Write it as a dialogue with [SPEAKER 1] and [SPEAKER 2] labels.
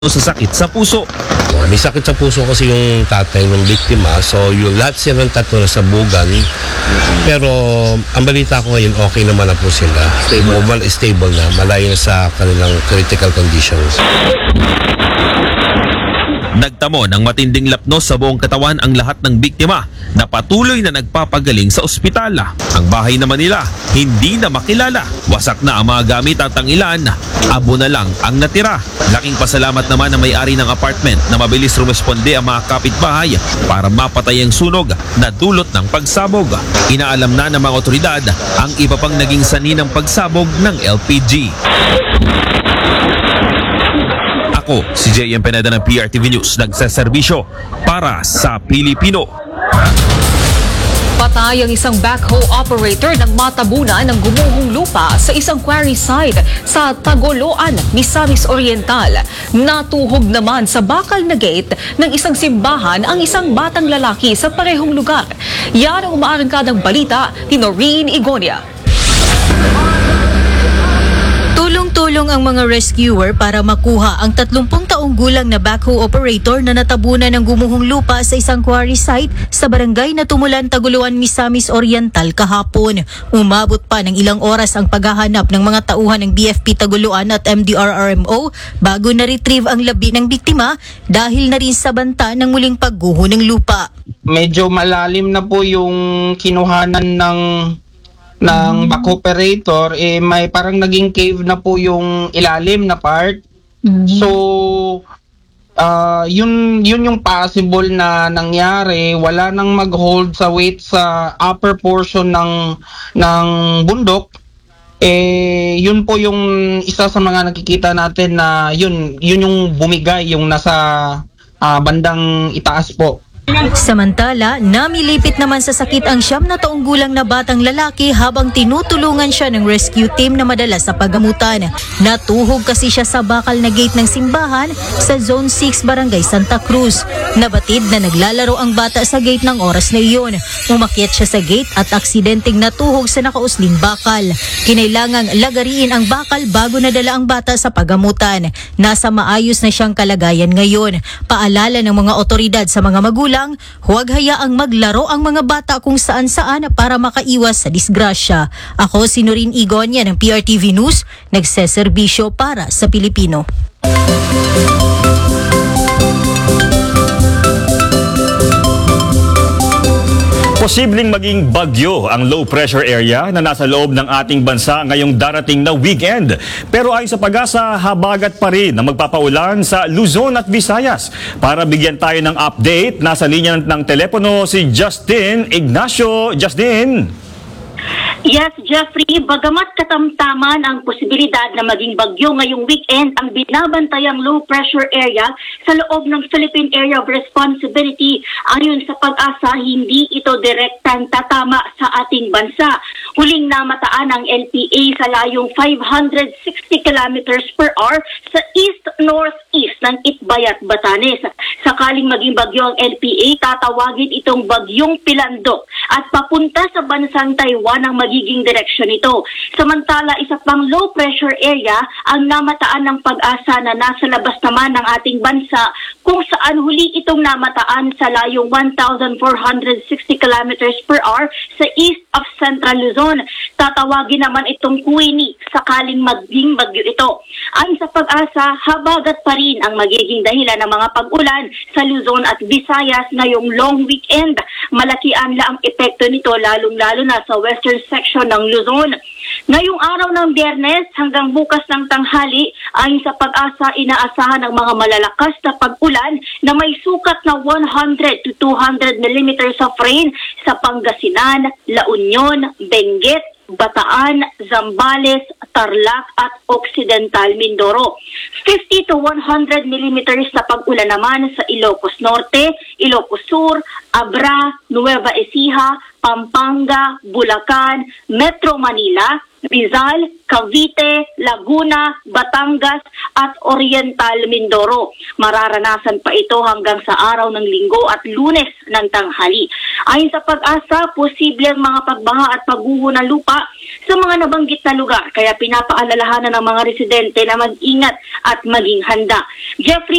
[SPEAKER 1] sa sakit sa puso.
[SPEAKER 2] May sakit sa puso kasi yung tatay ng biktima. So, yung lahat silang tatlo na sa bugan. Pero, ang balita ko ngayon, okay naman na po sila. Stable na. Malayo na sa kanilang critical conditions.
[SPEAKER 1] Nagtamo ng matinding lapnos sa buong katawan ang lahat ng biktima na patuloy na nagpapagaling sa ospital. Ang bahay naman nila, hindi na makilala. Wasak na ang mga gamit at ang ilan, abo na lang ang natira. Laking pasalamat naman ng may-ari ng apartment na mabilis rumesponde ang mga kapitbahay para mapatay ang sunog na dulot ng pagsabog. Inaalam na ng mga otoridad ang iba pang naging sanhi ng pagsabog ng LPG. Ako, si JM Pineda ng PRTV News, nagsaserbisyo para sa Pilipino.
[SPEAKER 3] Patay ang isang backhoe operator ng matabunan ng gumuhong lupa sa isang quarry site sa Tagoloan, Misamis Oriental. Natuhog naman sa bakal na gate ng isang simbahan ang isang batang lalaki sa parehong lugar. Yan ang umaarangkadang balita ni Noreen Igonia.
[SPEAKER 4] Tulong ang mga rescuer para makuha ang 30 taong gulang na backhoe operator na natabunan ng gumuhong lupa sa isang quarry site sa barangay na Tumulan, Taguluan, Misamis Oriental kahapon. Umabot pa ng ilang oras ang paghahanap ng mga tauhan ng BFP Taguluan at MDRRMO bago na-retrieve ang labi ng biktima dahil na rin sa banta ng muling pagguho ng lupa.
[SPEAKER 5] Medyo malalim na po yung kinuhanan ng back operator, may parang naging cave na po yung ilalim na part. So, yun yung possible na nangyari. Wala nang mag-hold sa weight sa upper portion ng bundok. Yun po yung isa sa mga nakikita natin na yun yung bumigay, yung nasa bandang itaas po.
[SPEAKER 4] Samantala, namilipit naman sa sakit ang 9 na taong gulang na batang lalaki habang tinutulungan siya ng rescue team na madala sa pagamutan. Natuhog kasi siya sa bakal na gate ng simbahan sa Zone 6 Barangay Santa Cruz. Nabatid na naglalaro ang bata sa gate ng oras na iyon. Umakyat siya sa gate at aksidenteng natuhog sa nakausling bakal. Kinailangang lagariin ang bakal bago nadala ang bata sa pagamutan. Nasa maayos na siyang kalagayan ngayon. Paalala ng mga otoridad sa mga magulang, huwag hayaang maglaro ang mga bata kung saan-saan para makaiwas sa disgrasya. Ako si Noreen Igonia ng PRTV News, nagseserbisyo para sa Pilipino.
[SPEAKER 6] Posibleng maging bagyo ang low pressure area na nasa loob ng ating bansa ngayong darating na weekend. Pero ayon sa Pag-asa, habagat pa rin na magpapaulan sa Luzon at Visayas. Para bigyan tayo ng update, nasa linya ng telepono si Justin Ignacio. Justin!
[SPEAKER 7] Yes, Jeffrey, bagamat katamtaman ang posibilidad na maging bagyo ngayong weekend, ang binabantayang low pressure area sa loob ng Philippine Area of Responsibility, ayon sa Pag-asa, hindi ito direktang tatama sa ating bansa. Huling namataan ang LPA sa layong 560 kilometers per hour sa east-northeast ng Itbayat, Batanes. Sakaling maging bagyo ang LPA, tatawagin itong bagyong Pilandok at papunta sa bansang Taiwan ang magiging direksyon nito. Samantala, isa pang low pressure area ang namataan ng Pag-asa na nasa labas naman ng ating bansa, kung saan huli itong namataan sa layong 1,460 kilometers per hour sa east of Central Luzon. Tatawagin naman itong Queenie sakaling maging bagyo ito. Ayon sa Pag-asa, habagat pa rin ang magiging dahilan ng mga pag-ulan sa Luzon at Visayas ngayong long weekend. Malaki ang epekto nito lalong-lalo na sa western section ng Luzon. Ngayong araw ng Biyernes hanggang bukas ng tanghali, ayon sa Pag-asa, inaasahan ng mga malalakas na pag-ulan na may sukat na 100 to 200 millimeters of rain sa Pangasinan, La Union, Benguet, Bataan, Zambales, Tarlac at Occidental Mindoro. 50 to 100 millimeters na pag-ulan naman sa Ilocos Norte, Ilocos Sur, Abra, Nueva Ecija, Pampanga, Bulacan, Metro Manila, Rizal, Cavite, Laguna, Batangas at Oriental Mindoro. Mararanasan pa ito hanggang sa araw ng Linggo at Lunes ng tanghali. Ayon sa Pag-asa, posible ang mga pagbaha at pagguho ng lupa sa mga nabanggit na lugar, kaya pinapaalalahanan ng mga residente na mag-ingat at maging handa. Jeffrey,